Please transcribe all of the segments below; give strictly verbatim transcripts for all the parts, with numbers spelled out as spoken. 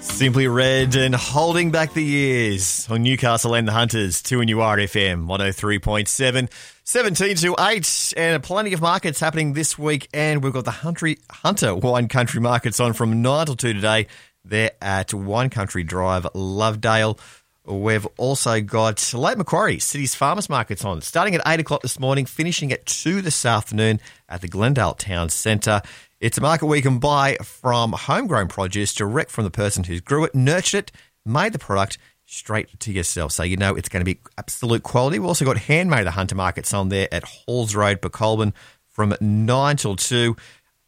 Simply Red and Holding Back the Years on Newcastle and the Hunters, two N U R F M, one oh three point seven, seventeen to eight, and plenty of markets happening this week. And we've got the Hunter, Hunter Wine Country Markets on from nine till two today. They're at Wine Country Drive, Lovedale. We've also got Lake Macquarie, City's Farmers Markets on, starting at eight o'clock this morning, finishing at two this afternoon at the Glendale Town Centre. It's a market where you can buy from homegrown produce direct from the person who grew it, nurtured it, made the product straight to yourself. So you know it's going to be absolute quality. We've also got Handmade the Hunter Markets on there at Halls Road, Becolban from nine till two.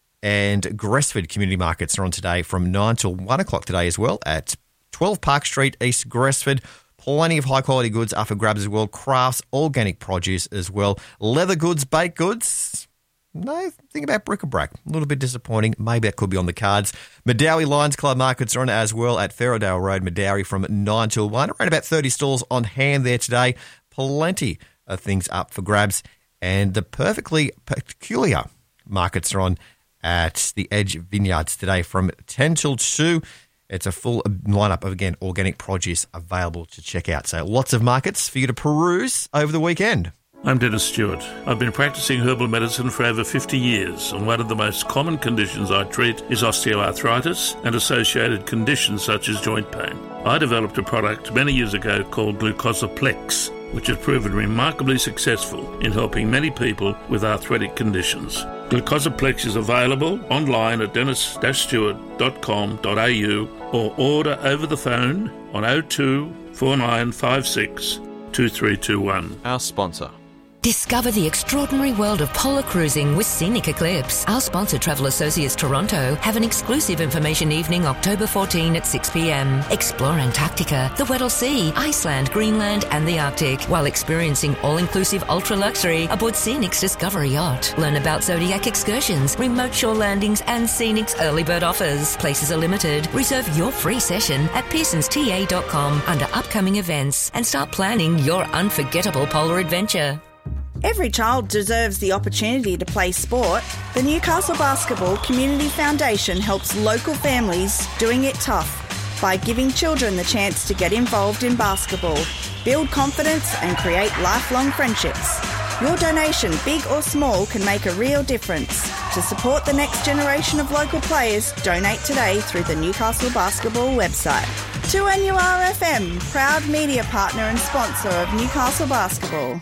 And Gresford Community Markets are on today from nine till one o'clock today as well at twelve Park Street, East Gresford. Plenty of high-quality goods up for grabs as well. Crafts, organic produce as well. Leather goods, baked goods. No, think about bric-a-brac. A little bit disappointing. Maybe that could be on the cards. Medowie Lions Club Markets are on as well at Ferrodale Road, Medowie from nine till one. Around about thirty stalls on hand there today. Plenty of things up for grabs. And the Perfectly Peculiar Markets are on at the Edge Vineyards today from ten till two. It's a full lineup of, again, organic produce available to check out. So lots of markets for you to peruse over the weekend. I'm Dennis Stewart. I've been practicing herbal medicine for over fifty years, and one of the most common conditions I treat is osteoarthritis and associated conditions such as joint pain. I developed a product many years ago called Glucosaplex, which has proven remarkably successful in helping many people with arthritic conditions. Glucosaplex is available online at dennis stewart dot com dot a u or order over the phone on oh two four nine five six two three two one. Our sponsor. Discover the extraordinary world of polar cruising with Scenic Eclipse. Our sponsor, Travel Associates Toronto, have an exclusive information evening October fourteenth at six p.m. Explore Antarctica, the Weddell Sea, Iceland, Greenland and the Arctic while experiencing all-inclusive ultra-luxury aboard Scenic's Discovery Yacht. Learn about Zodiac excursions, remote shore landings and Scenic's early bird offers. Places are limited. Reserve your free session at pearsons t a dot com under upcoming events and start planning your unforgettable polar adventure. Every child deserves the opportunity to play sport. The Newcastle Basketball Community Foundation helps local families doing it tough by giving children the chance to get involved in basketball, build confidence and create lifelong friendships. Your donation, big or small, can make a real difference. To support the next generation of local players, donate today through the Newcastle Basketball website. two N U R F M, proud media partner and sponsor of Newcastle Basketball.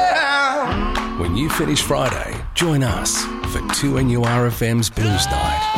When you finish Friday, join us for two N U R F M's Blues Night.